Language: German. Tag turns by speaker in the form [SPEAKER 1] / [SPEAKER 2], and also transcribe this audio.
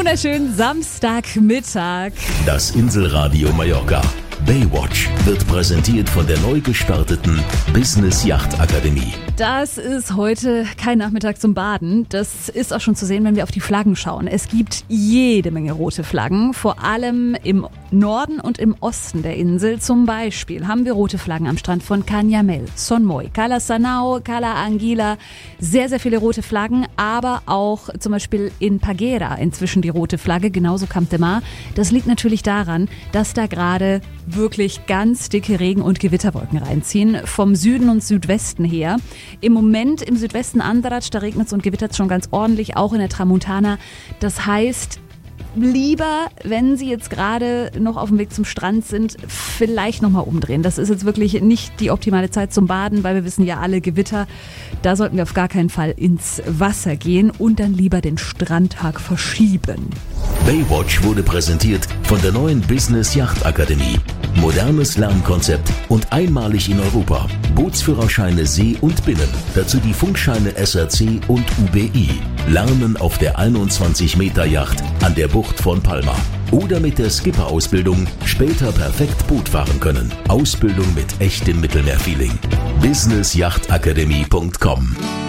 [SPEAKER 1] wunderschönen Samstagmittag.
[SPEAKER 2] Das Inselradio Mallorca. Baywatch wird präsentiert von der neu gestarteten Business Yacht Akademie.
[SPEAKER 1] Das ist heute kein Nachmittag zum Baden. Das ist auch schon zu sehen, wenn wir auf die Flaggen schauen. Es gibt jede Menge rote Flaggen, vor allem im Norden und im Osten der Insel. Zum Beispiel haben wir rote Flaggen am Strand von Canyamel, Son Moy, Cala Sanao, Cala Anguila. Sehr, sehr viele rote Flaggen, aber auch zum Beispiel in Paguera inzwischen die rote Flagge, genauso Camp de Mar. Das liegt natürlich daran, dass da gerade wirklich ganz dicke Regen- und Gewitterwolken reinziehen, vom Süden und Südwesten her. Im Moment im Südwesten Andratx, da regnet es und gewittert es schon ganz ordentlich, auch in der Tramontana. Das heißt, lieber, wenn Sie jetzt gerade noch auf dem Weg zum Strand sind, vielleicht nochmal umdrehen. Das ist jetzt wirklich nicht die optimale Zeit zum Baden, weil wir wissen ja alle, Gewitter, da sollten wir auf gar keinen Fall ins Wasser gehen und dann lieber den Strandtag verschieben.
[SPEAKER 2] Baywatch wurde präsentiert von der neuen Business Yacht Akademie. Modernes Lernkonzept und einmalig in Europa. Bootsführerscheine See und Binnen. Dazu die Funkscheine SRC und UBI. Lernen auf der 21-Meter-Yacht an der Bucht von Palma. Oder mit der Skipper-Ausbildung später perfekt Boot fahren können. Ausbildung mit echtem Mittelmeerfeeling. businessyachtakademie.com